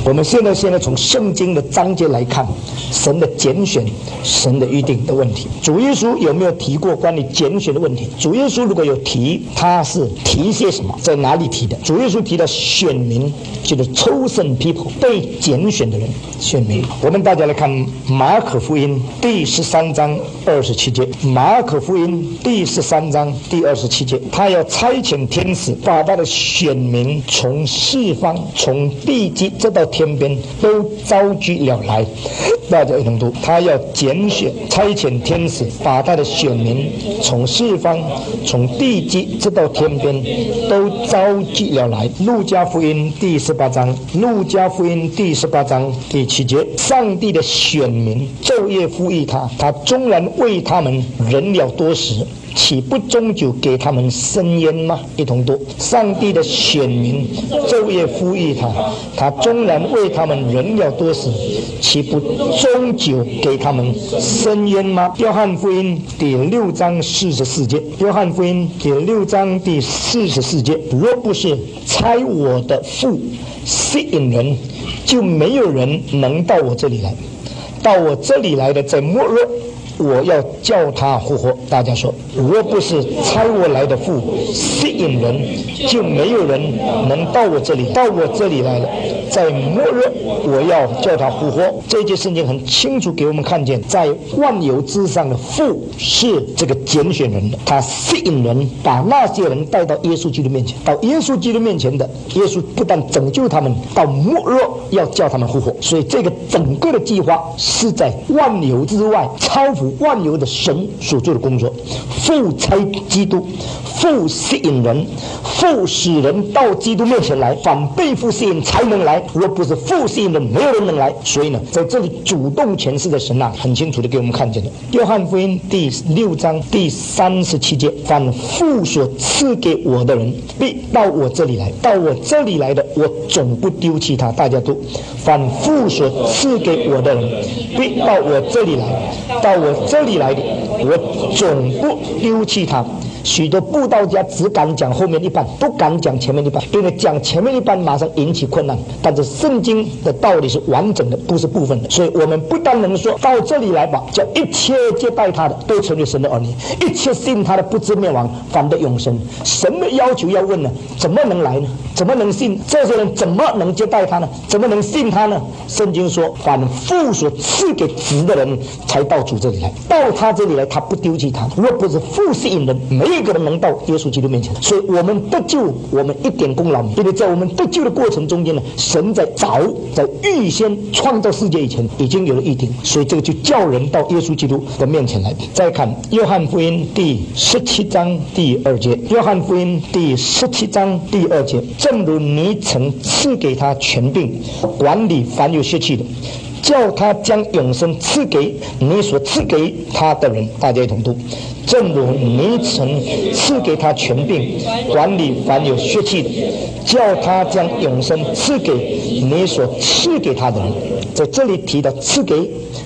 我们现在从圣经的章节来看神的拣选、神的预定的问题。主耶稣有没有提过关于拣选的问题？主耶稣如果有提，他是提些什么？在哪里提的？主耶稣提到选民，就是 chosen people， 被拣选的人，选民。我们大家来看马可福音第13章27节。马可福音第13章第27节，他要差遣天使把他的选民从四方、从地极直到天边都召集了来。大家一同读，他要拣选、差遣天使把他的选民从四方、从地极直到天边都召集了来。路加福音第18章，路加福音第18章第7节，上帝的选民昼夜呼吁他，他终然为他们忍了多时，岂不终究给他们生焉吗？一同读，上帝的选民昼夜呼吁他，他终然为他们忍了多时，岂不终究给他们生焉吗？约翰福音第6章44节，约翰福音第6章第44节，若不是差我的父吸引人，就没有人能到我这里来，到我这里来的，在末日我要叫他复活。大家说，若不是差我来的父吸引人，就没有人能到我这里，到我这里来了，在末日我要叫他复活。这节圣经很清楚给我们看见，在万有之上的父是这个拣选人的，他吸引人，把那些人带到耶稣基督面前，到耶稣基督面前的，耶稣不但拯救他们，到末日要叫他们复活。所以这个整个的计划是在万有之外，超乎万有的神所做的工作。父差基督，父吸引人，父使人到基督面前来，反被父吸引才能来，若不是父吸引人，没有人能来。所以呢，在这里主动诠释的神啊，很清楚的给我们看见了。约翰福音第6章第37节，凡父所赐给我的人，必到我这里来，到我这里来的，我总不丢弃他。大家读，凡父所赐给我的人，必到我这里来，到我这里来的，我总不丢弃他。许多布道家只敢讲后面一半，不敢讲前面一半，因为讲前面一半马上引起困难。但是圣经的道理是完整的，不是部分的。所以我们不但能说到这里来吧，叫一切接待他的都成为神的儿女，一切信他的不至灭亡，反得永生。神的要求要问呢，怎么能来呢？怎么能信？这些人怎么能接待他呢？怎么能信他呢？圣经说，凡父所赐给子的人才到主这里来，到他这里来，他不丢弃他。若不是父吸引人，没有一个人能到耶稣基督面前。所以我们得救，我们一点功劳没有，因为在我们得救的过程中间呢，神在预先创造世界以前已经有了预定，所以这个就叫人到耶稣基督的面前来。再看约翰福音第17章第2节，约翰福音第17章第2节，正如你曾赐给他权柄，管理凡有血气的，叫他将永生赐给你所赐给他的人。大家一同读，正如你曾赐给他权柄，管理凡有血气的，叫他将永生赐给你所赐给他的人。在这里提到赐给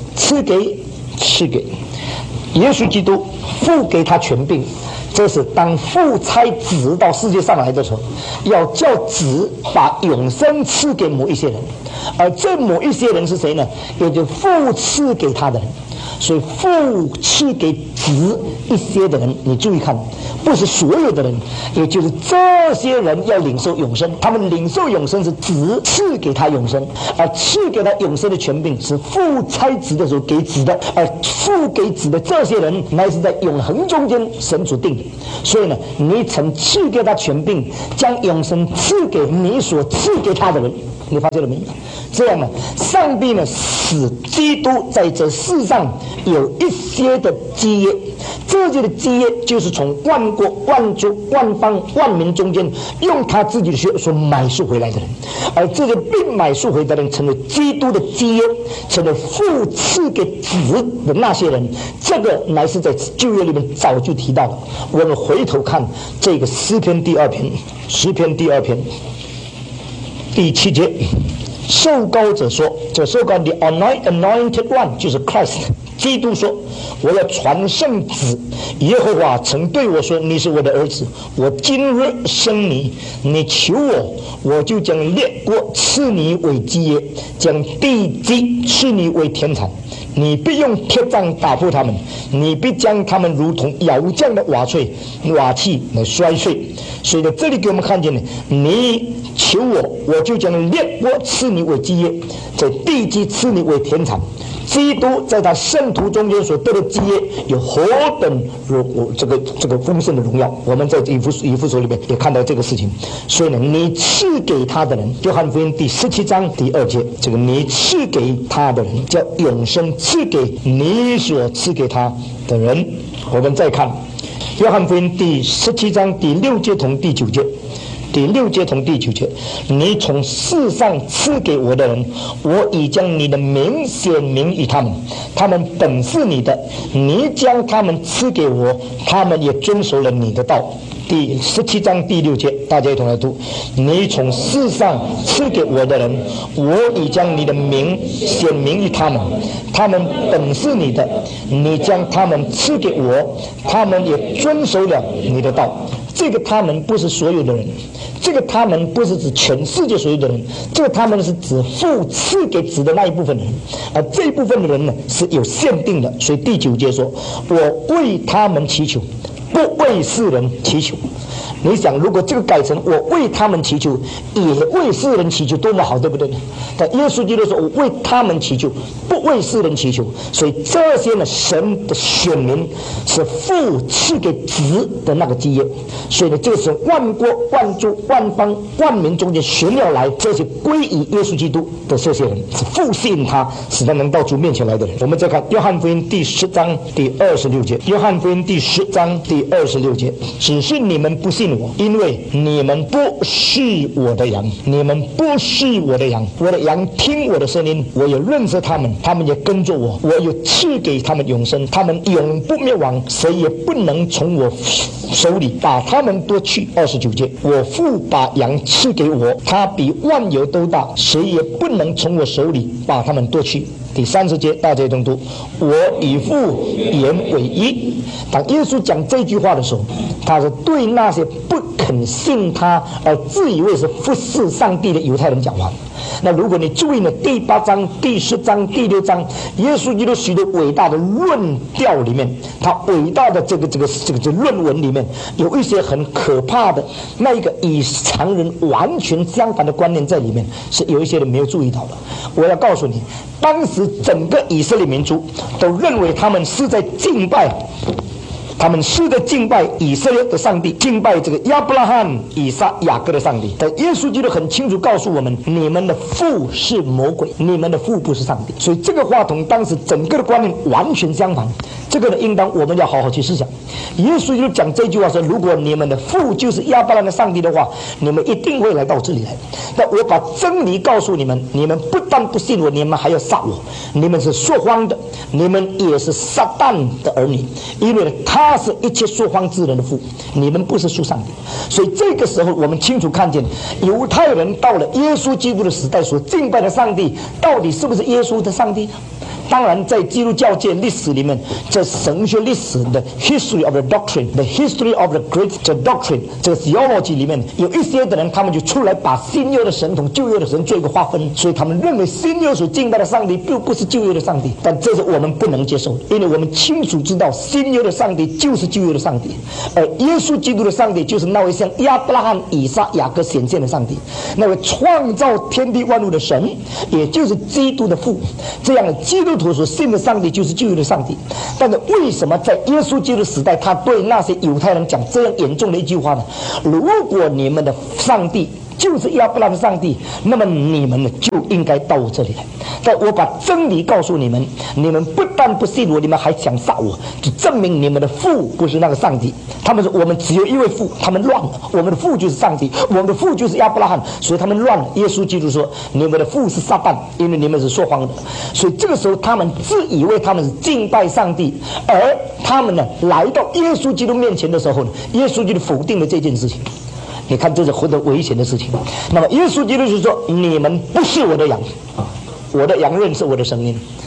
耶稣基督，父给他权柄，这是当父差子到世界上来的时候，要叫子把永生赐给某一些人，而这某一些人是谁呢？也就是父赐给他的人。所以父赐给子一些的人，你注意看，不是所有的人，也就是这些人要领受永生。他们领受永生是子赐给他永生，而赐给他永生的权柄是父差子的时候给子的，而父给子的这些人乃是在永恒中间神所定的。所以呢，你曾赐给他权柄，将永生赐给你所赐给他的人。你发现了没有？这样呢，上帝呢使基督在这世上有一些的基业，这些的基业就是从万国万族万邦万民中间用他自己的血所买赎回来的人，而这些被买赎回的人成为基督的基业，成为父赐给子的那些人。这个乃是在旧约里面早就提到了。我们回头看这个诗篇第2篇，诗篇第2篇第7节，受膏者说，这受膏的 anointed one 就是 Christ， 基督说：“我要传圣旨，耶和华曾对我说：你是我的儿子，我今日生你。你求我，我就将列国赐你为基业，将地基赐你为田产。你必用铁杖打破他们，你必将他们如同窑匠的瓦器来摔碎。”所以在这里给我们看见呢，你求我，我就将列国赐你为基业，在地基赐你为田产。基督在他圣徒中间所得的基业有何等这个丰盛的荣耀，我们在以弗所里面也看到这个事情。所以呢，你赐给他的人，约翰福音第17章第2节，这个你赐给他的人叫永生，赐给你所赐给他的人。我们再看约翰福音第17章第6节同第9节。第6节同第9节，你从世上赐给我的人，我已将你的名显明于他们，他们本是你的，你将他们赐给我，他们也遵守了你的道。第17章第6节，大家一同来读：你从世上赐给我的人，我已将你的名显明于他们，他们本是你的，你将他们赐给我，他们也遵守了你的道。这个他们不是所有的人，这个他们不是指全世界所有的人，这个他们是指父赐给子的那一部分人，而这一部分的人呢是有限定的。所以第9节说：我为他们祈求，不为世人祈求。你想，如果这个改成我为他们祈求，也为世人祈求，多么好，对不对？但耶稣基督说：我为他们祈求，不为世人祈求。所以这些呢，神的选民是父赐给子的那个基业。所以呢，这是万国万族万邦万民中间选了来，这些归于耶稣基督的这些人，是父吸引他，使他能到主面前来的人。我们再看约翰福音第10章第26节。约翰福音第10章第26节，只是你们不信我，因为你们不是我的羊，你们不是我的羊，我的羊听我的声音，我也认识他们，他们也跟着我，我有赐给他们永生，他们永不灭亡，谁也不能从我手里把他们夺去。29节，我父把羊赐给我，他比万有都大，谁也不能从我手里把他们夺去。第30节，大家都读：我与父原为一。当耶稣讲这句话的时候，他是对那些不肯信他而自以为是服侍上帝的犹太人讲话。那如果你注意呢，第8章、第10章、第6章，耶稣基督许多伟大的论调里面，他伟大的这个论文里面，有一些很可怕的那一个与常人完全相反的观念在里面，是有一些人没有注意到的。我要告诉你，当时整个以色列民族都认为他们是在敬拜。他们是在敬拜以色列的上帝，敬拜这个亚伯拉罕、以撒、雅各的上帝。但耶稣基督很清楚告诉我们，你们的父是魔鬼，你们的父不是上帝。所以这个话同当时整个的观念完全相反。这个呢，应当我们要好好去思想。耶稣基督讲这句话说：如果你们的父就是亚伯拉罕的上帝的话，你们一定会来到这里来。但我把真理告诉你们，你们不但不信我，你们还要杀我。你们是说谎的，你们也是撒旦的儿女，因为他是一切说谎之人的父，你们不是属上帝。所以这个时候我们清楚看见，犹太人到了耶稣基督的时代所敬拜的上帝，到底是不是耶稣的上帝呢？当然在基督教界历史里面，这神学历史的 history of the doctrine， the history of the great doctrine， 这个 theology 里面有一些的人，他们就出来把新约的神同旧约的神做一个划分，所以他们认为新约所敬拜的上帝并不是旧约的上帝。但这是我们不能接受的，因为我们清楚知道新约的上帝就是旧约的上帝，而耶稣基督的上帝就是那位向亚伯拉罕、以撒、雅各显现的上帝，那位创造天地万物的神，也就是基督的父。这样的基督徒所信的上帝就是旧约的上帝。但是为什么在耶稣基督时代，他对那些犹太人讲这样严重的一句话呢？如果你们的上帝就是亚伯拉罕的上帝，那么你们呢就应该到我这里来。但我把真理告诉你们，你们不但不信我，你们还想杀我，就证明你们的父不是那个上帝。他们说我们只有一位父，他们乱了，我们的父就是上帝，我们的父就是亚伯拉罕，所以他们乱了。耶稣基督说你们的父是撒旦，因为你们是说谎的。所以这个时候他们自以为他们是敬拜上帝，而他们呢来到耶稣基督面前的时候呢，耶稣基督否定了这件事情。你看这是何等危险的事情。那么耶稣基督就说，你们不是我的羊，我的羊认识我的声音，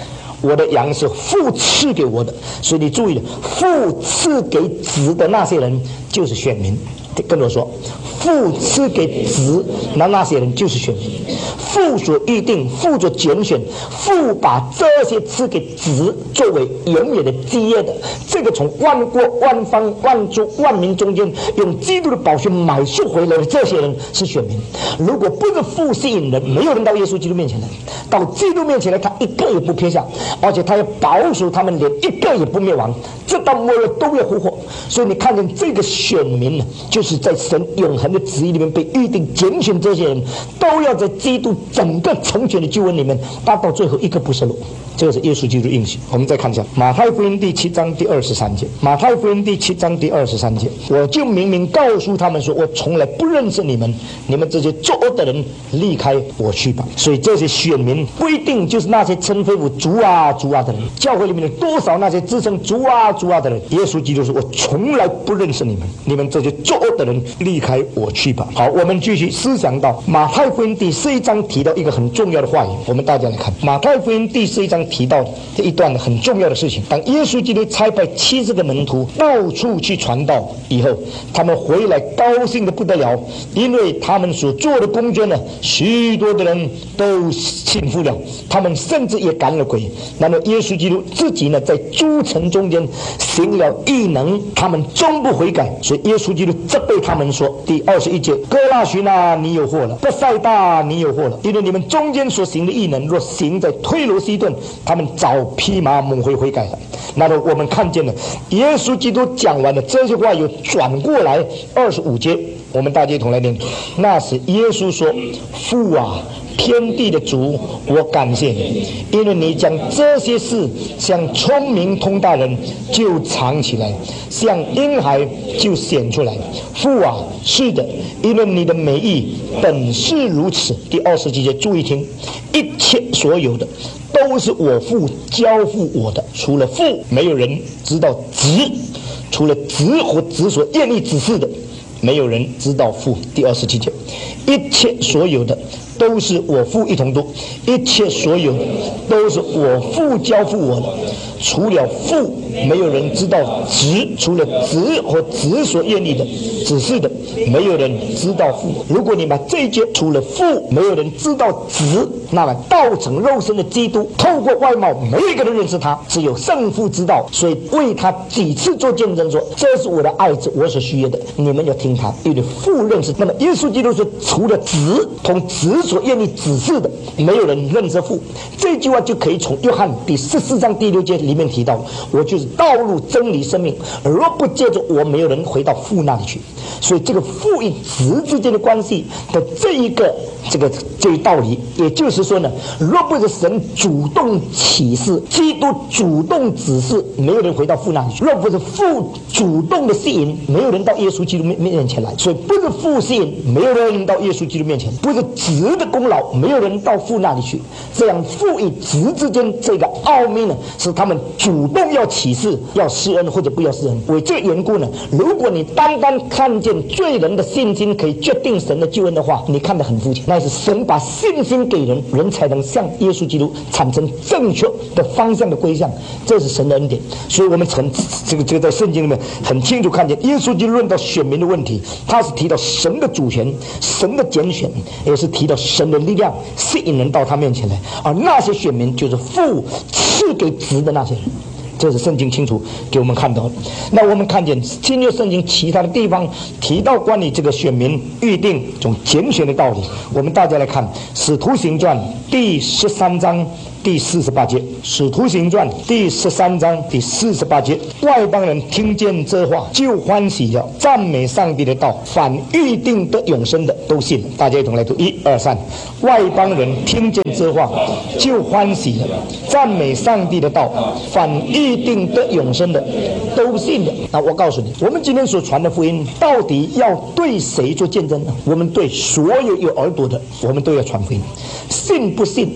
我的羊是父赐给我的。所以你注意了，父赐给子的那些人就是选民。跟我说，父赐给子那些人就是选民，父所预定，父所拣选，父把这些赐给子作为永远的基业的。这个从万国万方万族万民中间用基督的宝血买赎回来的这些人是选民。如果不是父吸引人，没有人到耶稣基督面前来。到基督面前来，他一个也不撇下，而且他要保守他们，连一个也不灭亡，直到末日都要复活。所以你看见这个选民呢，就是在神永恒的旨意里面被预定拣选，这些人都要在基督整个成全的救恩里面，达到最后一个不是落。这个是耶稣基督应许。我们再看一下马太福音第7章第23节。马太福音第7章第23节，我就明明告诉他们说，我从来不认识你们，你们这些作恶的人，离开我去吧。所以这些选民不一定就是那些称非我主啊主啊的人。教会里面有多少那些自称主啊主啊的人？耶稣基督说，我从来不认识你们，你们这些作恶的人，离开我去吧。好，我们继续思想到马太福音第11章提到一个很重要的话语。我们大家来看马太福音第11章提到这一段很重要的事情。当耶稣基督差派70个门徒到处去传道以后，他们回来高兴的不得了，因为他们所做的工作呢，许多的人都信服了，他们甚至也赶了鬼。那么耶稣基督自己呢，在诸城中间行了异能，他们终不悔改。所以耶稣基督责备他们说，第21节，哥拉洵啊，你有祸了；伯赛大，你有祸了，因为你们中间所行的异能，若行在推罗西顿，他们早披麻蒙灰悔改了。那么我们看见了耶稣基督讲完了这些话，又转过来25节，我们大家一同来念。那时耶稣说，父啊，天地的主，我感谢你，因为你将这些事向聪明通达人就藏起来，向婴孩就显出来。父啊，是的，因为你的美意本是如此。第27节注意听，一切所有的都是我父交付我的，除了父没有人知道子，除了子和子所愿意指示的，没有人知道父。第27节，一切所有的都是我父一同读，一切所有的都是我父交付我的，除了父没有人知道子，除了子和子所愿意的指示的，没有人知道父。如果你把这一节除了父没有人知道子，那么道成肉身的基督透过外貌没有一个人认识他，只有圣父知道，所以为他几次做见证说，这是我的爱子，我所需要的，你们要听他，因为父认识。那么耶稣基督说，除了子同子所愿意指示的，没有人认识父。这句话就可以从约翰第14章第6节里面提到，我就是道路真理生命，若不借着我，没有人回到父那里去。所以这个父与子之间的关系的这一道理，也就是说呢，若不是神主动启示，基督主动指示，没有人回到父那里去；若不是父主动的吸引，没有人到耶稣基督面前来。所以不是父吸引，没有人到耶稣基督面前；不是子的功劳，没有人到父那里去。这样父与子之间这个奥秘呢，是他们主动要启示，要施恩或者不要施恩。为这个缘故呢，如果你单单看见罪人的信心可以决定神的救恩的话，你看得很肤浅。那是神把信心给人，人才能向耶稣基督产生正确的方向的归向，这是神的恩典。所以我们这个在圣经里面很清楚看见，耶稣基督论到选民的问题，他是提到神的主权、神的拣选，也是提到神的力量吸引人到他面前来，而那些选民就是父赐给子的那些人。这是圣经清楚给我们看到的。那我们看见新约圣经其他的地方提到关于这个选民预定这种拣选的道理，我们大家来看使徒行传第13章第48节，使徒行传第13章第48节，外邦人听见这话就欢喜了，赞美上帝的道，凡预定得永生的都信了。大家一同来读，1、2、3。外邦人听见这话就欢喜了，赞美上帝的道，凡预定得永生的都信了。那我告诉你，我们今天所传的福音到底要对谁做见证呢？我们对所有有耳朵的，我们都要传福音。信不信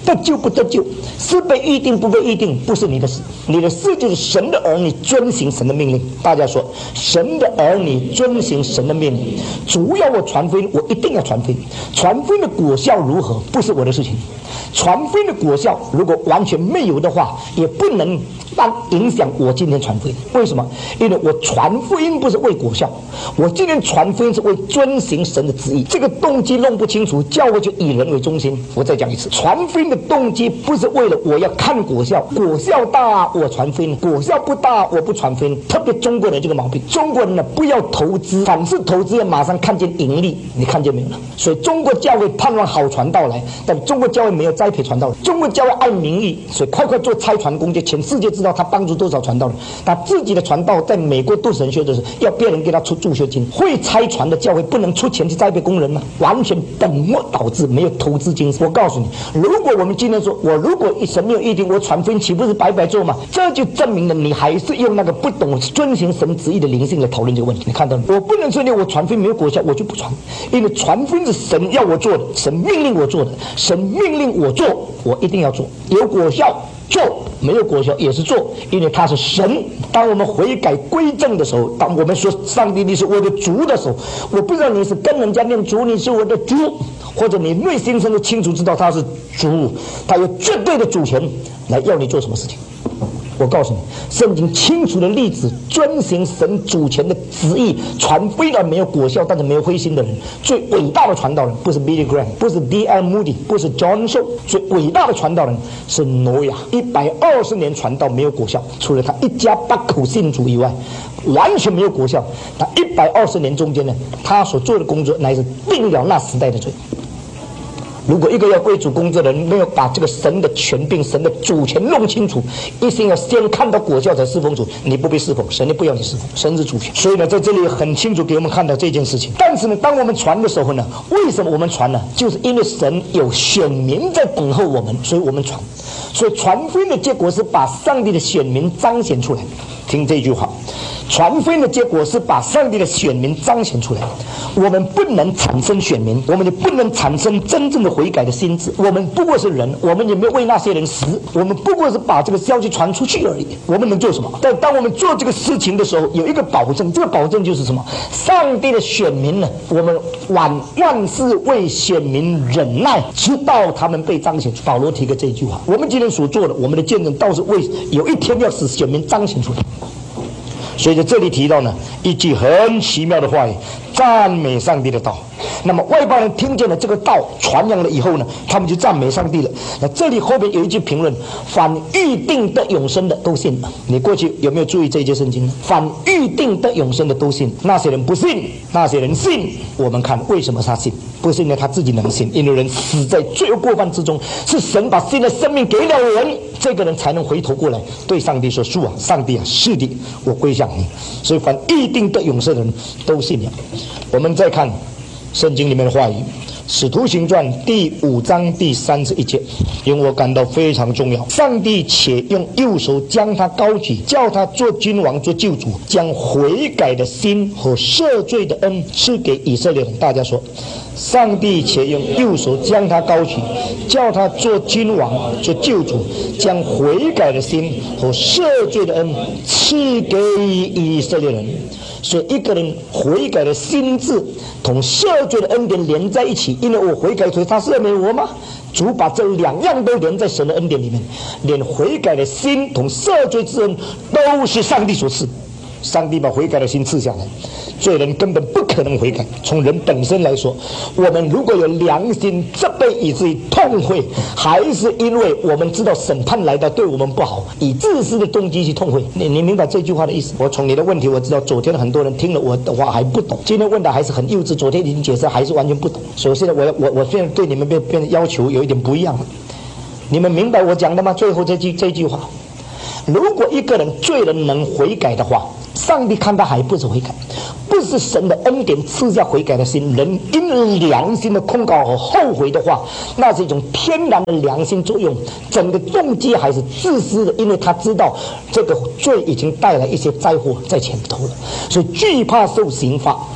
得救不得救，是被预定不被预定，不是你的事。你的事就是神的儿女遵行神的命令。大家说，神的儿女遵行神的命令，主要我传福音，我一定要传福音。传福音的果效如何，不是我的事情。传福音的果效如果完全没有的话，也不能影响我今天传福音。为什么？因为我传福音不是为果效，我今天传福音是为遵行神的旨意。这个动机弄不清楚，教会就以人为中心。我再讲一次，传福音的动机不是为了我要看果效，果效大我传福音，果效不大我不传福音。特别中国人这个毛病，中国人呢不要投资，凡是投资要马上看见盈利，你看见没有呢？所以中国教会盼望好传道来，但中国教会没有栽培传道人。中国教会爱名誉，所以快做差传工作，全世界知道他帮助多少传道人。他自己的传道在美国读神学的时候，要别人给他出助学金。会差传的教会不能出钱去栽培工人吗？完全本末倒置，没有投资精神。我告诉你，如果我们今天说，我如果神没有预定，我传福音岂不是白白做吗？这就证明了你还是用那个不懂遵行神旨意的灵性来讨论这个问题。你看到吗？我不能说我传福音没有果效，我就不传，因为传福音是神要我做的，神命令我做的，神命令我做，我一定要做，有果效做，没有果效也是做，因为他是神。当我们悔改归正的时候，当我们说上帝你是我的主的时候，我不知道你是跟人家念主，你是我的主，或者你内心深处清楚知道他是主，他有绝对的主权来要你做什么事情。我告诉你，圣经清楚的例子，遵行神主权的旨意，传福音没有果效，但是没有灰心的人，最伟大的传道人不是 Billy Graham， 不是 D.L. Moody， 不是 John Shaw， 最伟大的传道人是挪亚，120年传道没有果效，除了他一家8口信主以外，完全没有果效。他120年中间呢，他所做的工作乃是定了那时代的罪。如果一个要归主工作的人没有把这个神的权柄、神的主权弄清楚，一心要先看到果效才侍奉主，你不被侍奉，神也不要你侍奉，神是主权。所以呢，在这里很清楚给我们看到这件事情。但是呢，当我们传的时候呢，为什么我们传呢？就是因为神有选民在等候我们，所以我们传。所以传福音的结果是把上帝的选民彰显出来。听这句话，传福音的结果是把上帝的选民彰显出来。我们不能产生选民，我们也不能产生真正的悔改的心智。我们不过是人，我们也没有为那些人死，我们不过是把这个消息传出去而已。我们能做什么？但当我们做这个事情的时候，有一个保证，这个保证就是什么？上帝的选民呢，我们万事为选民忍耐，直到他们被彰显出。保罗提个这句话，我们今天所做的，我们的见证倒是为有一天要使选民彰显出来。所以在这里提到呢，一句很奇妙的话语，赞美上帝的道。那么外邦人听见了这个道传扬了以后呢，他们就赞美上帝了。那这里后边有一句评论，凡预定得永生的都信。你过去有没有注意这一节圣经呢？凡预定得永生的都信。那些人不信，那些人信。我们看为什么他信？不是因为他自己能信，因为人死在罪恶过犯之中，是神把新的生命给了人，这个人才能回头过来对上帝说：主啊，上帝啊，是的，我归向你。所以凡预定得永生的人都信了。我们再看圣经里面的话语，使徒行传第5章第31节，因为我感到非常重要。上帝且用右手将他高举，叫他做君王，做救主，将悔改的心和赦罪的恩赐给以色列人。大家说，上帝且用右手将他高举，叫他做君王，做救主，将悔改的心和赦罪的恩赐给以色列人。所以一个人悔改的心智同赦罪的恩典连在一起，因为我悔改，所以他赦免我吗？主把这2样都连在神的恩典里面，连悔改的心同赦罪之恩都是上帝所赐。上帝把悔改的心赐下来，罪人根本不可能悔改。从人本身来说，我们如果有良心责备以至于痛悔，还是因为我们知道审判来到对我们不好，以自私的动机去痛悔。你明白这句话的意思？我从你的问题我知道，昨天很多人听了我的话还不懂，今天问的还是很幼稚，昨天已经解释还是完全不懂。所以现在我现在对你们变得要求有一点不一样了。你们明白我讲的吗？最后这句话，如果一个人罪人能悔改的话，上帝看他还不是悔改，不是神的恩典赐下悔改的心。人因良心的控告和后悔的话，那是一种天然的良心作用，整个动机还是自私的，因为他知道这个罪已经带来一些灾祸在前头了，所以惧怕受刑罚，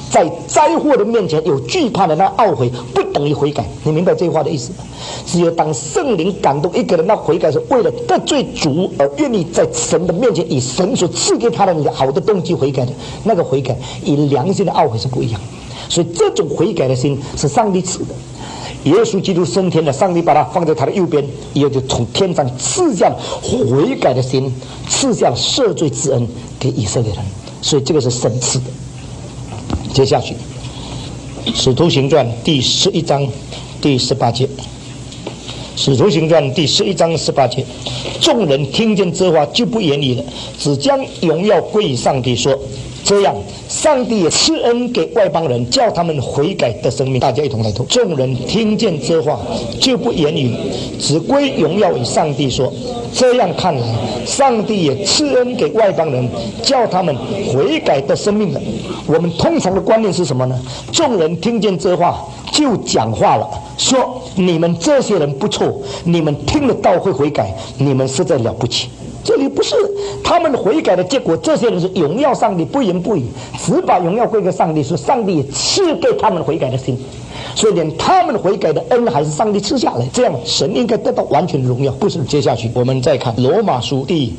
在灾祸的面前有惧怕的那懊悔，不等于悔改。你明白这句话的意思吗？只有当圣灵感动一个人，那悔改是为了得罪主而愿意在神的面前以神所赐给他的你的好的动机悔改的，那个悔改与良心的懊悔是不一样的。所以这种悔改的心是上帝赐的。耶稣基督升天了，上帝把他放在他的右边，也就从天上赐下了悔改的心，赐下了赦罪之恩给以色列人。所以这个是神赐的。接下去使徒行传第11章第18节，使徒行传第11章18节，众人听见这话就不言语了，只将荣耀归于上帝，说这样上帝也赐恩给外邦人，叫他们悔改的生命。大家一同来读，众人听见这话就不言语，只归荣耀与上帝，说这样看来上帝也赐恩给外邦人，叫他们悔改的生命了。我们通常的观念是什么呢？众人听见这话就讲话了，说你们这些人不错，你们听了道会悔改，你们实在了不起。这里不是他们悔改的结果，这些人是荣耀上帝，不言不语，只把荣耀归给上帝，说上帝也赐给他们悔改的心，所以连他们悔改的恩还是上帝赐下来，这样神应该得到完全的荣耀。不是，接下去我们再看罗马书第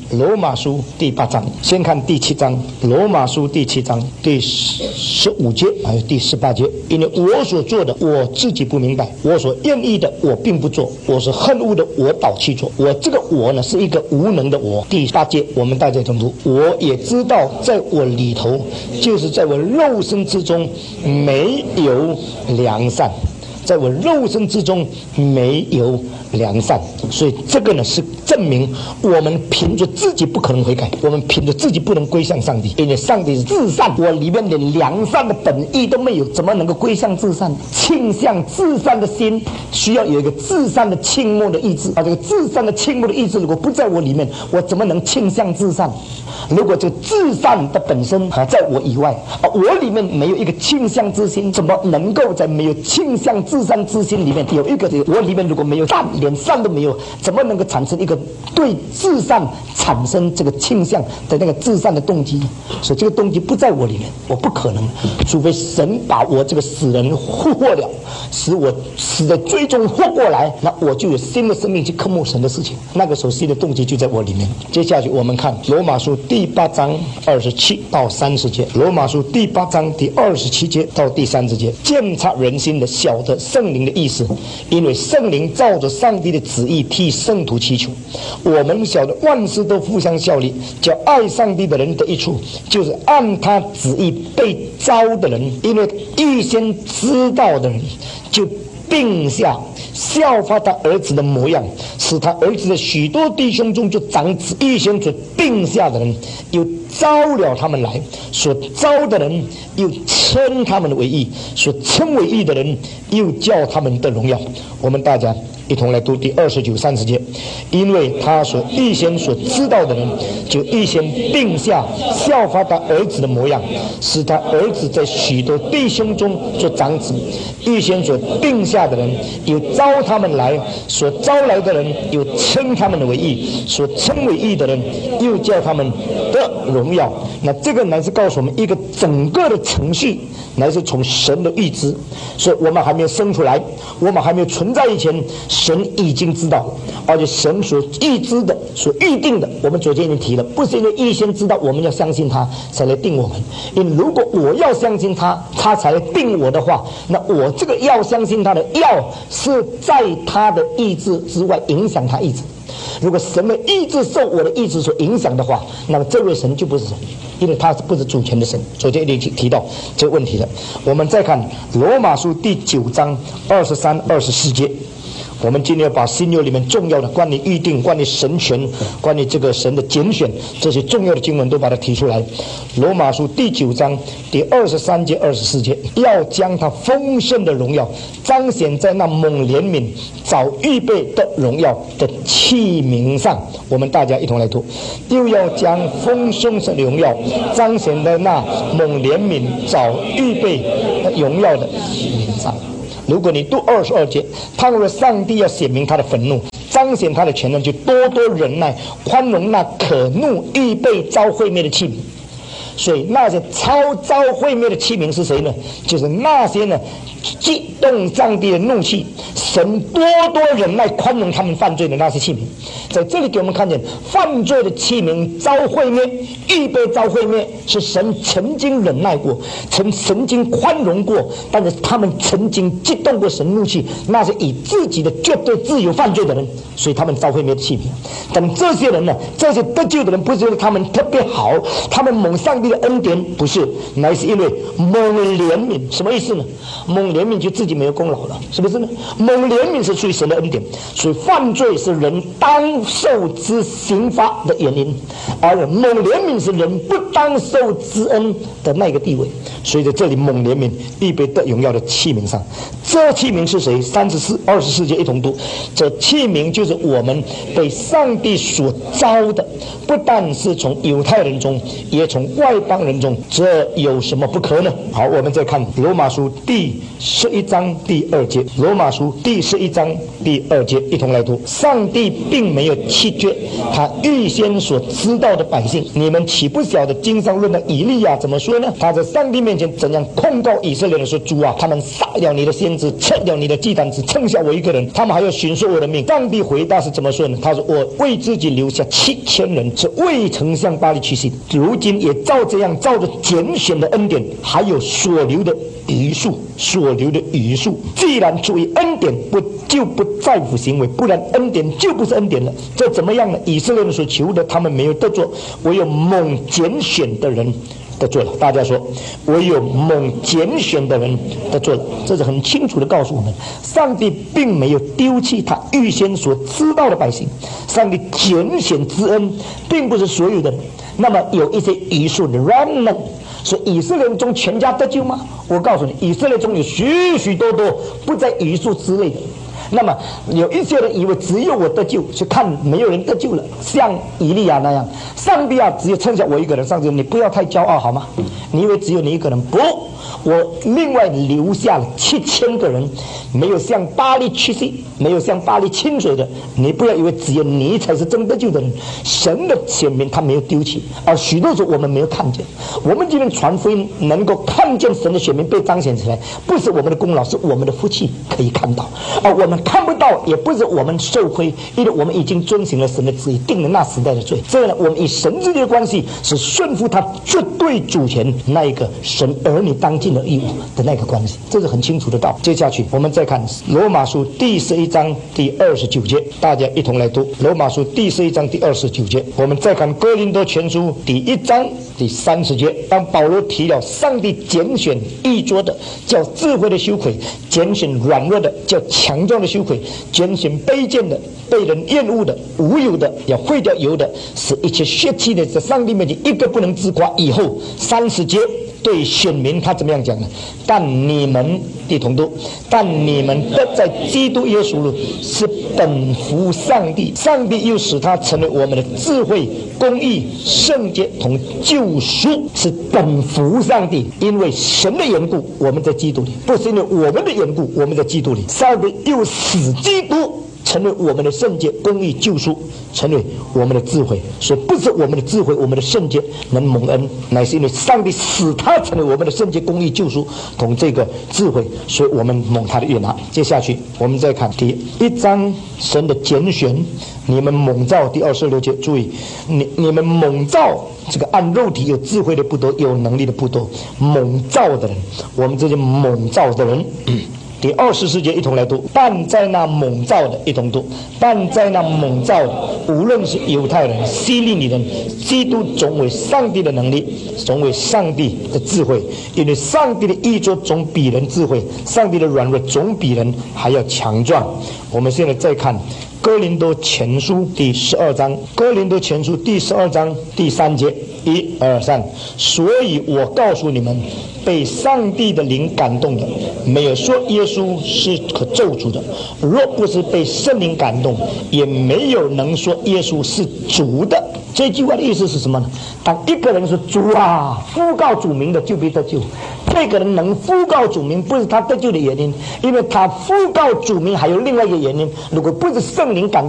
8章，先看第7章，罗马书第7章第15节还有第18节，因为我所做的我自己不明白，我所愿意的我并不做，我所恨恶的我倒去做。我这个我呢是一个无能的我。第8节我们大家同读，我也知道在我里头，就是在我肉身之中没有良善，在我肉身之中没有良善。所以这个呢是证明我们凭着自己不可能悔改，我们凭着自己不能归向上帝，因为上帝是至善，我里面连良善的本意都没有，怎么能够归向至善？倾向至善的心需要有一个至善的倾慕的意志，这个至善的倾慕的意志如果不在我里面，我怎么能倾向至善？如果这至善的本身在我以外，我里面没有一个倾向之心，怎么能够在没有倾向至善之心里面有一个？我里面如果没有善，连善都没有，怎么能够产生一个对至善产生这个倾向的那个至善的动机呢？所以这个动机不在我里面，我不可能，除非神把我这个死人复活了，使我死在最终活过来，那我就有新的生命去渴慕神的事情，那个时候新的动机就在我里面。接下去我们看罗马书第8章27到30节，罗马书第8章第27节到第30节，鉴察人心的，晓得圣灵的意思，因为圣灵照着上帝的旨意替圣徒祈求。我们晓得万事都互相效力，叫爱上帝的人得益处，就是按他旨意被召的人，因为预先知道的人就定下效法他儿子的模样，使他儿子的许多弟兄中就长子。预先所定下的人又招了他们来，所招的人又称他们为义，所称为义的人又叫他们得荣耀。我们大家一同来读第29、30节，因为他所预先所知道的人，就预先定下效法他儿子的模样，使他儿子在许多弟兄中做长子。预先所定下的人又招他们来，所招来的人又称他们为义，所称为义的人又叫他们得荣耀。那这个乃是告诉我们一个整个的程序，乃是从神的预知。所以我们还没有生出来，我们还没有存在以前，神已经知道，而且神所预知的、所预定的，我们昨天已经提了，不是因为预先知道我们要相信他才来定我们。因为如果我要相信他，他才来定我的话，那我这个要相信他的要是在他的意志之外影响他意志。如果神的意志受我的意志所影响的话，那么这位神就不是神，因为他不是主权的神。昨天已经提到这个问题了。我们再看罗马书第9章23、24节。我们今天要把新约里面重要的关于预定、关于神权、关于这个神的拣选这些重要的经文都把它提出来。罗马书第9章第23节、24节，要将他丰盛的荣耀彰显在那蒙怜悯、早预备的荣耀的器皿上。我们大家一同来读，又要将丰盛的荣耀彰显在那蒙怜悯、早预备的荣耀的器皿上。如果你读22节，倘若上帝要显明他的愤怒，彰显他的权能，就多多忍耐，宽容那可怒预备遭毁灭的器皿。 所以那些超遭毁灭的器皿是谁呢？就是那些呢激动上帝的怒气，神多多忍耐宽容他们犯罪的那些器皿。在这里给我们看见，犯罪的器皿遭毁灭，预备遭毁灭，是神曾经忍耐过，曾经宽容过，但是他们曾经激动过神怒气，那些以自己的绝对自由犯罪的人，所以他们遭毁灭的器皿。但这些人呢，这些得救的人，不是因为他们特别好，他们蒙上帝的恩典，不是，乃是因为蒙怜悯。什么意思呢？蒙怜悯就自己没有功劳了，是不是呢？蒙怜悯是出于神的恩典，所以犯罪是人当受之刑罚的原因，而蒙怜悯是人不当受之恩的那个地位。所以在这里蒙怜悯预备得荣耀的器皿上，这器皿是谁？24节一同读，这器皿就是我们被上帝所召的，不但是从犹太人中，也从外邦人中，这有什么不可呢？好，我们再看罗马书第11章第2节，罗马书第11章第2节一同来读。上帝并没有弃绝他预先所知道的百姓，你们岂不晓得经上论的以利亚怎么说呢？他在上帝面前怎样控告以色列人说，主啊，他们杀了你的先知，撤了你的祭坛，只剩下我一个人，他们还要寻索我的命。上帝回答是怎么说呢？他说，我为自己留下7000人，是未曾向巴力屈膝，如今也照这样，照着拣选的恩典，还有所留的余数，既然出于恩典，就不在乎行为，不然恩典就不是恩典了。这怎么样呢？以色列人所求的，他们没有得着，唯有蒙拣选的人得罪了。大家说，唯有蒙拣选的人得罪了，这是很清楚的告诉我们，上帝并没有丢弃他预先所知道的百姓。上帝拣选之恩并不是所有的人，那么有一些余数的 remnant， 是以色列人中全家得救吗？我告诉你，以色列中有许许多多不在余数之内的。那么有一些人以为只有我得救，去看没有人得救了，像以利亚那样，上帝啊，只有剩下我一个人。上帝，你不要太骄傲好吗？你以为只有你一个人？不，我另外留下了7000个人，没有向巴力屈膝，没有向巴力倾水的。你不要以为只有你才是真得救的人，神的选民他没有丢弃，而许多时候我们没有看见。我们今天传福音能够看见神的选民被彰显起来，不是我们的功劳，是我们的福气可以看到，而我们看不到，也不是我们受亏，因为我们已经遵行了神的旨意，定了那时代的罪。这样呢，我们与神之间的关系是顺服他绝对主权那一个神儿女当尽的义务的那个关系，这是很清楚的道。接下去我们再看罗马书第11章第29节，大家一同来读罗马书第11章第29节。我们再看哥林多前书第1章第30节，当保罗提了上帝拣选易作的叫智慧的羞愧，拣选软弱的叫强壮的羞愧，拣选卑贱的被人厌恶的无有的要废掉有的，使一切血气的在上帝面前一个不能自夸。以后30节对选民他怎么样讲呢？但你们一同读，但你们得在基督耶稣里是本乎上帝，上帝又使他成为我们的智慧、公义、圣洁同救赎，是本乎上帝。因为神的缘故我们在基督里，不是因为我们的缘故我们在基督里。上帝又使基督成为我们的圣洁、公义、救赎，成为我们的智慧。所以不是我们的智慧、我们的圣洁能蒙恩，乃是因为上帝使他成为我们的圣洁、公义、救赎同这个智慧，所以我们蒙他的悦纳。接下去我们再看第1章神的拣选，你们蒙召第26节，注意你们蒙召，这个按肉体有智慧的不多，有能力的不多，蒙召的人，我们这些蒙召的人。第24节一同来读，但在那蒙召的一同读，但在那蒙召的，无论是犹太人、希利尼人，基督总为上帝的能力，总为上帝的智慧，因为上帝的义作总比人智慧，上帝的软弱总比人还要强壮。我们现在再看哥林多前书第12章，哥林多前书第12章第3节，1、2、3。所以我告诉你们，被上帝的灵感动的，没有说耶稣是可咒诅的；若不是被圣灵感动，也没有能说耶稣是主的。这句话的意思是什么呢？当一个人说主啊，呼告主名的就必得救。这个人能呼告主名，不是他得救的原因，因为他呼告主名还有另外一个原因，如果不是圣灵感动